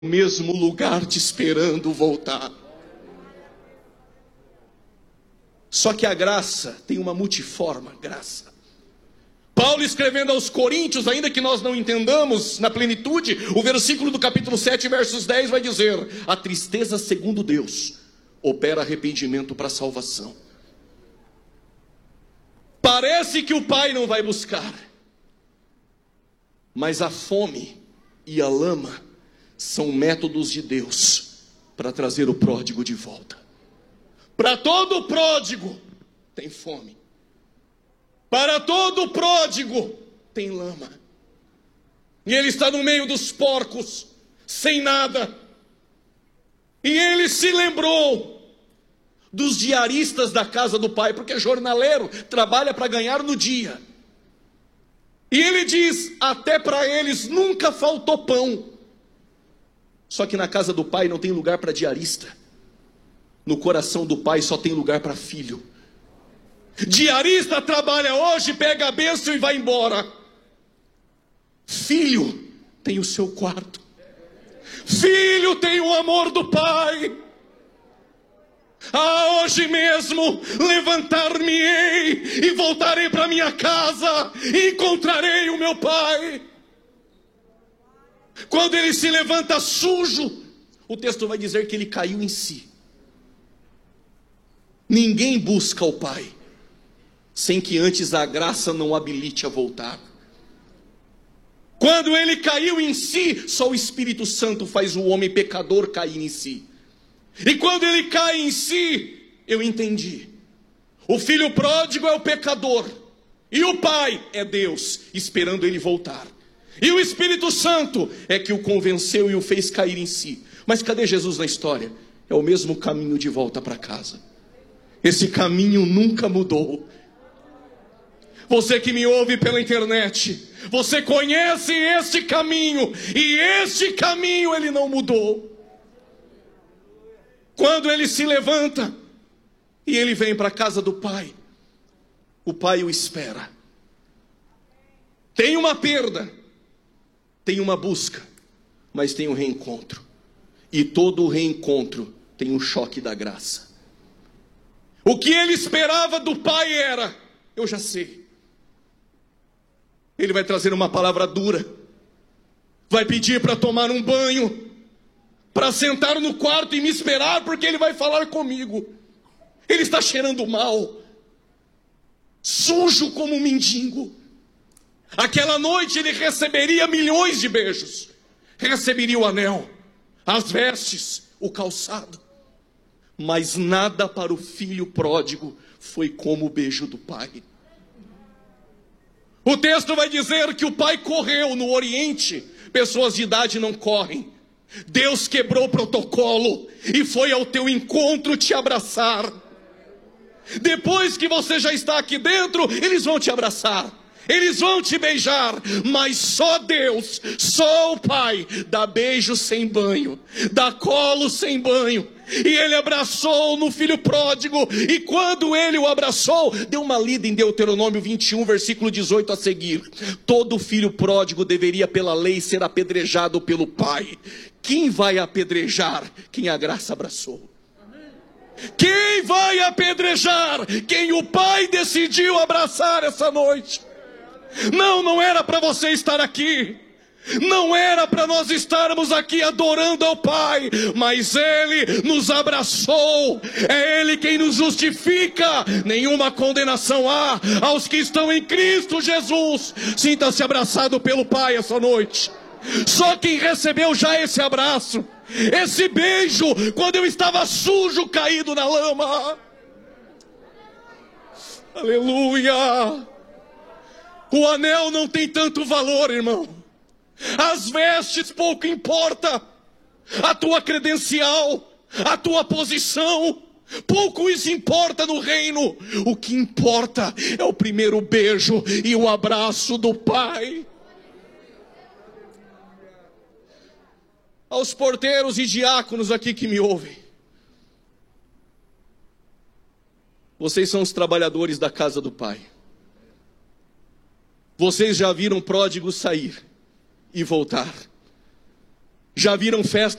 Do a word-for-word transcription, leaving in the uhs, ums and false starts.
mesmo lugar te esperando voltar. Só que a graça tem uma multiforma graça. Paulo escrevendo aos Coríntios, ainda que nós não entendamos na plenitude, o versículo do capítulo sete, versos dez vai dizer: a tristeza segundo Deus opera arrependimento para salvação. Parece que o pai não vai buscar, mas a fome e a lama são métodos de Deus para trazer o pródigo de volta. Para todo pródigo tem fome. Para todo pródigo tem lama. E ele está no meio dos porcos, sem nada. E ele se lembrou dos diaristas da casa do pai, porque é jornaleiro, trabalha para ganhar no dia. E ele diz, até para eles nunca faltou pão. Só que na casa do pai não tem lugar para diarista. No coração do pai só tem lugar para filho. Diarista trabalha hoje, pega a bênção e vai embora. Filho tem o seu quarto. Filho tem o amor do pai. Ah, hoje mesmo levantar-me-ei e voltarei para minha casa e encontrarei o meu pai. Quando ele se levanta sujo, o texto vai dizer que ele caiu em si. Ninguém busca o pai sem que antes a graça não habilite a voltar. Quando ele caiu em si, só o Espírito Santo faz o homem pecador cair em si. E quando ele cai em si, eu entendi. O filho pródigo é o pecador, e o pai é Deus, esperando ele voltar. E o Espírito Santo é que o convenceu e o fez cair em si. Mas cadê Jesus na história? É o mesmo caminho de volta para casa. Esse caminho nunca mudou. Você que me ouve pela internet, você conhece este caminho, e este caminho ele não mudou. Quando ele se levanta e ele vem para a casa do pai, o pai o espera. Tem uma perda, tem uma busca, mas tem um reencontro. E todo o reencontro tem um choque da graça. O que ele esperava do pai era, eu já sei. Ele vai trazer uma palavra dura, vai pedir para tomar um banho, para sentar no quarto e me esperar, porque ele vai falar comigo. Ele está cheirando mal, sujo como um mendigo. Aquela noite ele receberia milhões de beijos, receberia o anel, as vestes, o calçado, mas nada para o filho pródigo foi como o beijo do pai. O texto vai dizer que o pai correu. No Oriente, pessoas de idade não correm. Deus quebrou o protocolo e foi ao teu encontro te abraçar. Depois que você já está aqui dentro, eles vão te abraçar, eles vão te beijar, mas só Deus, só o pai dá beijo sem banho, dá colo sem banho. E ele abraçou no filho pródigo, e quando ele o abraçou, deu uma lida em Deuteronômio vinte e um, versículo dezoito a seguir. Todo filho pródigo deveria pela lei ser apedrejado pelo pai. Quem vai apedrejar? Quem a graça abraçou. Quem vai apedrejar? Quem o pai decidiu abraçar essa noite. Não, não era para você estar aqui. Não era para nós estarmos aqui adorando ao Pai, mas Ele nos abraçou. É Ele quem nos justifica. Nenhuma condenação há aos que estão em Cristo Jesus. Sinta-se abraçado pelo Pai essa noite. Só quem recebeu já esse abraço, esse beijo, quando eu estava sujo, caído na lama. Aleluia. O anel não tem tanto valor, irmão. As vestes pouco importa. A tua credencial, a tua posição, pouco isso importa no reino. O que importa é o primeiro beijo e o abraço do pai. Aos porteiros e diáconos aqui que me ouvem, vocês são os trabalhadores da casa do pai. Vocês já viram pródigos sair e voltar. Já viram festa